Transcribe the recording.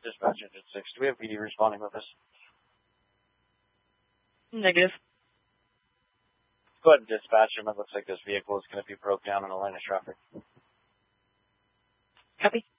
Dispatch Engine 6. Do we have PD responding with us? Negative. Go ahead and dispatch him. It looks like this vehicle is going to be broke down in a line of traffic. Copy.